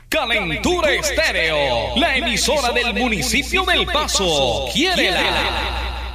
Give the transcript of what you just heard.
Calentura Estéreo, la emisora del municipio del Paso. ¡Quiérela!